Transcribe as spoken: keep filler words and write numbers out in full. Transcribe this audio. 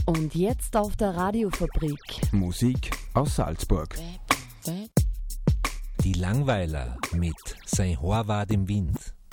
Und jetzt auf der Radiofabrik. Musik aus Salzburg. Die Langweiler mit Sein Haar ward im Wind.